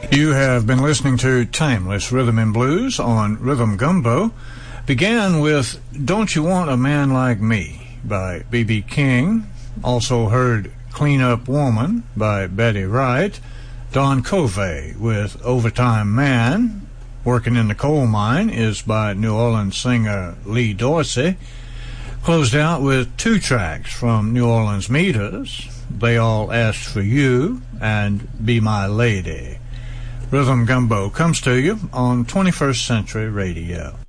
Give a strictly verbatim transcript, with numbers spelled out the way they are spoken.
You have been listening to Timeless Rhythm and Blues on Rhythm Gumbo. Began with Don't You Want a Man Like Me by B B King. Also heard Clean Up Woman by Betty Wright. Don Covey with Overtime Man. Working in the Coal Mine is by New Orleans singer Lee Dorsey. Closed out with two tracks from New Orleans Meters, They All Asked for You and Be My Lady. Rhythm Gumbo comes to you on twenty-first Century Radio.